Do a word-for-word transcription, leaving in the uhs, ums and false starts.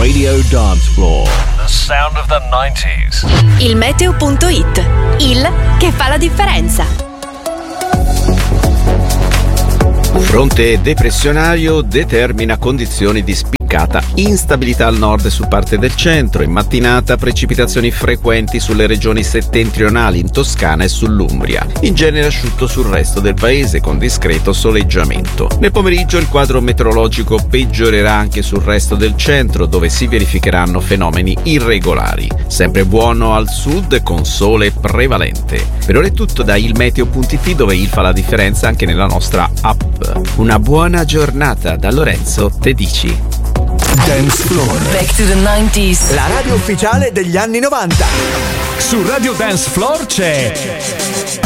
Radio Dance Floor. The sound of the nineties. Il meteo punto it, il che fa la differenza. Fronte depressionario determina condizioni di spiccata instabilità al nord e su parte del centro. In mattinata precipitazioni frequenti sulle regioni settentrionali, in Toscana e sull'Umbria. In genere asciutto sul resto del paese con discreto soleggiamento. Nel pomeriggio il quadro meteorologico peggiorerà anche sul resto del centro, dove si verificheranno fenomeni irregolari. Sempre buono al sud con sole prevalente. Per ora è tutto da il meteo punto it, dove il fa la differenza anche nella nostra app. Una buona giornata da Lorenzo Tedici. Dance Floor. Back to the nineties. La radio ufficiale degli anni novanta. Su Radio Dance Floor c'è